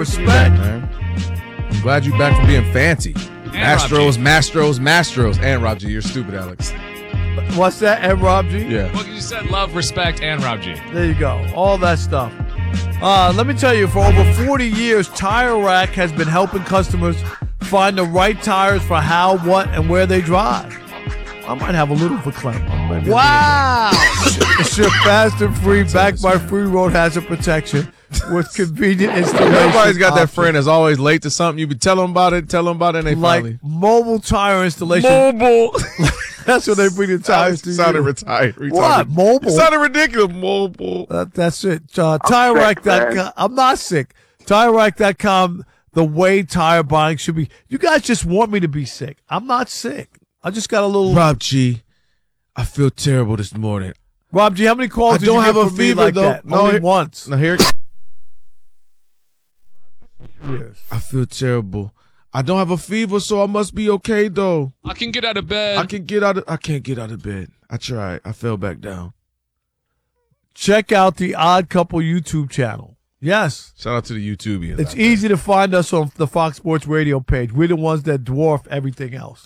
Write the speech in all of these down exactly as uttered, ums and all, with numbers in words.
respect. Man. I'm glad you're back from being fancy. And Astros, Mastros, Mastros, and Rob G. You're stupid, Alex. What's that? And Rob G? Yeah. Well, you said love, respect, and Rob G. There you go. All that stuff. Uh, let me tell you, for over forty years, Tire Rack has been helping customers find the right tires for how, what, and where they drive. I might have a little of a claim. Wow. It's your fast and free, backed by free road hazard protection with convenient installation. Everybody's got that options. friend that's always late to something. You be tell them about it, tell them about it, and they Like finally. mobile tire installation. Mobile. That's when they bring the tires to It sounded you. retired. What? Mobile? It sounded ridiculous. Mobile. That, that's it. Uh, tire rack dot com. I'm not sick. tire rack dot com, the way tire buying should be. You guys just want me to be sick. I'm not sick. I just got a little. Rob G, I feel terrible this morning. Rob G, how many calls I did don't you have get a from me fever, like though. that? No, Only here- once. Now here. Yes. I feel terrible. I don't have a fever, so I must be okay though. I can get out of bed. I can get out of. I can't get out of bed. I tried. I fell back down. Check out the Odd Couple YouTube channel. Yes. Shout out to the YouTubians. It's easy to find us on the Fox Sports Radio page. We're the ones that dwarf everything else.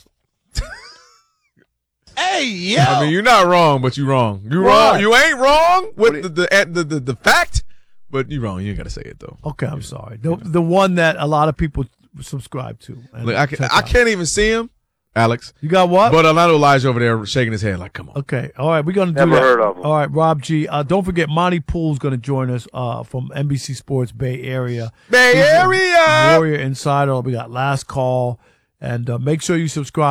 Hey, yo. I mean, you're not wrong, but you're wrong. You What? wrong. You ain't wrong with the the, the the the fact, but you're wrong. You ain't gotta say it though. Okay, I'm sorry. The the one that a lot of people subscribe to. and Look, I can, check I out. can't even see him, Alex. You got what? But Orlando Elijah over there shaking his head like, come on. Okay. All right. We're going to do Never that. heard of him. All right, Rob G. Uh, don't forget, Monty Poole's going to join us uh, from N B C Sports Bay Area. Bay He's a Area. Warrior Insider. We got Last Call. And uh, make sure you subscribe.